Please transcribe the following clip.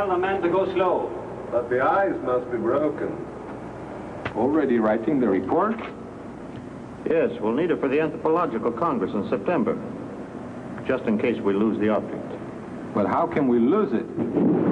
the men to go slow. But the eyes must be broken. Already writing the report? Yes, we'll need it for the Anthropological Congress in September. Just in case we lose the object. But how can we lose it?